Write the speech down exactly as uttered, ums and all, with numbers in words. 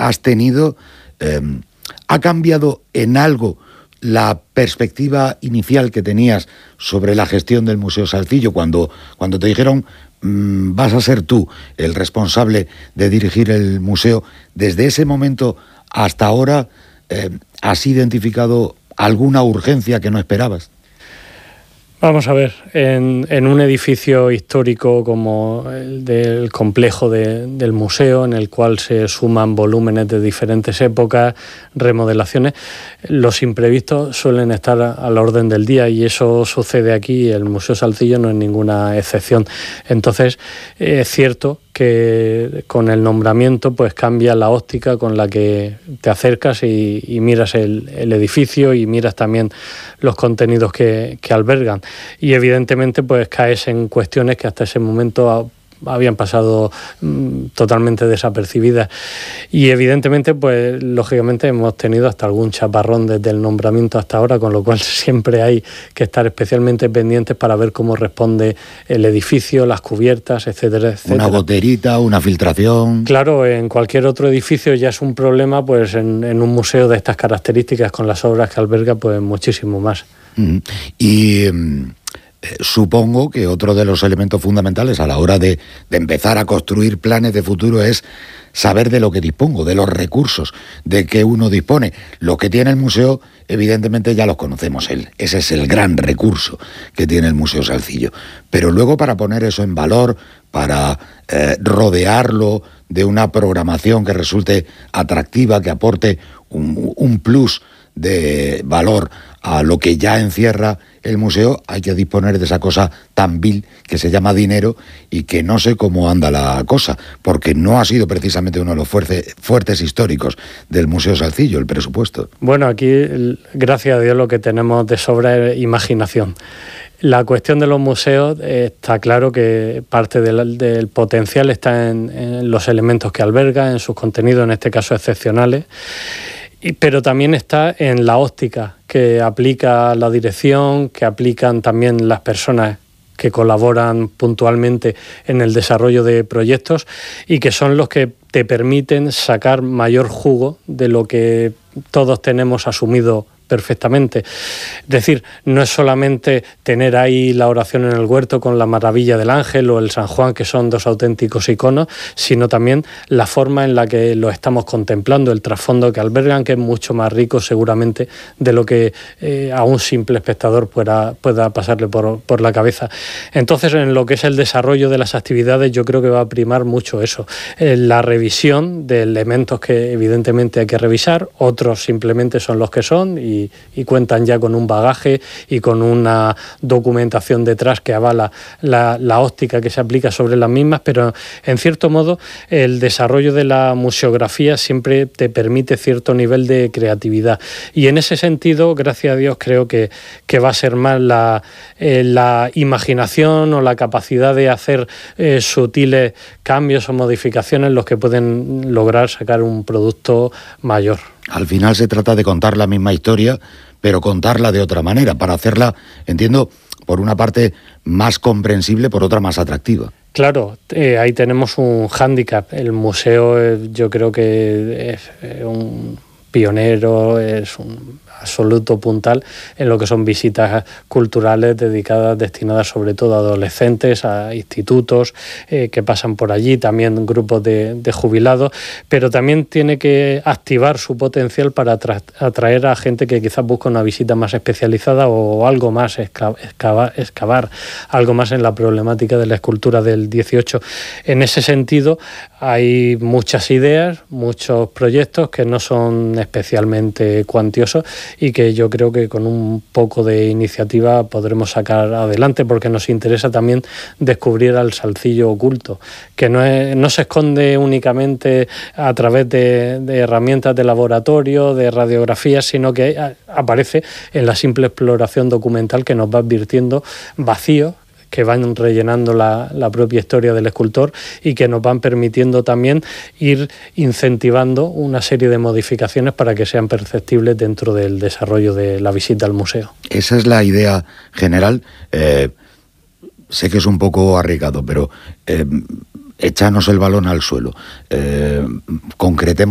has tenido, eh, ¿ha cambiado en algo la perspectiva inicial que tenías sobre la gestión del Museo Salcillo cuando, cuando te dijeron mmm, vas a ser tú el responsable de dirigir el museo? Desde ese momento hasta ahora, eh, ¿has identificado alguna urgencia que no esperabas? Vamos a ver, en, en un edificio histórico como el del complejo de, del museo, en el cual se suman volúmenes de diferentes épocas, remodelaciones, los imprevistos suelen estar a la orden del día, y eso sucede aquí. El Museo Salcillo no es ninguna excepción. Entonces, es cierto que con el nombramiento pues cambia la óptica con la que te acercas y, y miras el, el edificio, y miras también los contenidos que, que albergan, y evidentemente pues caes en cuestiones que hasta ese momento ha, habían pasado mmm, totalmente desapercibidas, y evidentemente pues lógicamente hemos tenido hasta algún chaparrón desde el nombramiento hasta ahora, con lo cual siempre hay que estar especialmente pendientes para ver cómo responde el edificio, las cubiertas, etcétera, etcétera. Una goterita, una filtración. Claro, en cualquier otro edificio ya es un problema, pues en, en un museo de estas características, con las obras que alberga, pues muchísimo más. Mm. Y um... supongo que otro de los elementos fundamentales a la hora de, de empezar a construir planes de futuro es saber de lo que dispongo, de los recursos, de que uno dispone. Lo que tiene el museo, evidentemente ya los conocemos, él. Ese es el gran recurso que tiene el Museo Salcillo. Pero luego, para poner eso en valor, para eh, rodearlo de una programación que resulte atractiva, que aporte un, un plus de valor a lo que ya encierra el museo, hay que disponer de esa cosa tan vil que se llama dinero, y que no sé cómo anda la cosa, porque no ha sido precisamente uno de los fuerte, fuertes históricos del Museo Salcillo, el presupuesto. Bueno, aquí, gracias a Dios, lo que tenemos de sobra es imaginación. La cuestión de los museos, eh, está claro que parte del, del potencial está en, en los elementos que alberga, en sus contenidos, en este caso excepcionales, y, pero también está en la óptica que aplica la dirección, que aplican también las personas que colaboran puntualmente en el desarrollo de proyectos, y que son los que te permiten sacar mayor jugo de lo que todos tenemos asumido perfectamente. Es decir, no es solamente tener ahí la oración en el huerto con la maravilla del ángel o el San Juan, que son dos auténticos iconos, sino también la forma en la que lo estamos contemplando, el trasfondo que albergan, que es mucho más rico seguramente de lo que eh, a un simple espectador pueda, pueda pasarle por, por la cabeza. Entonces, en lo que es el desarrollo de las actividades, yo creo que va a primar mucho eso, eh, la revisión de elementos que evidentemente hay que revisar, otros simplemente son los que son y y cuentan ya con un bagaje y con una documentación detrás que avala la, la óptica que se aplica sobre las mismas, pero en cierto modo el desarrollo de la museografía siempre te permite cierto nivel de creatividad, y en ese sentido, gracias a Dios, creo que, que va a ser más la, eh, la imaginación o la capacidad de hacer eh, sutiles cambios o modificaciones los que pueden lograr sacar un producto mayor. Al final se trata de contar la misma historia, pero contarla de otra manera, para hacerla, entiendo, por una parte más comprensible, por otra más atractiva. Claro, eh, ahí tenemos un hándicap. El museo, eh, yo creo que es eh, un pionero, es un absoluto puntal en lo que son visitas culturales dedicadas, destinadas sobre todo a adolescentes, a institutos eh, que pasan por allí, también grupos de, de jubilados, pero también tiene que activar su potencial para atra- atraer a gente que quizás busca una visita más especializada o algo más, esca- excavar, excavar algo más en la problemática de la escultura del dieciocho. En ese sentido, hay muchas ideas, muchos proyectos que no son especialmente cuantiosos, y que yo creo que con un poco de iniciativa podremos sacar adelante, porque nos interesa también descubrir al Salcillo oculto, que no, es, no se esconde únicamente a través de, de herramientas de laboratorio, de radiografías, sino que aparece en la simple exploración documental que nos va advirtiendo vacíos que van rellenando la, la propia historia del escultor, y que nos van permitiendo también ir incentivando una serie de modificaciones para que sean perceptibles dentro del desarrollo de la visita al museo. Esa es la idea general. Eh, sé que es un poco arriesgado, pero eh, échanos el balón al suelo. Eh, concretemos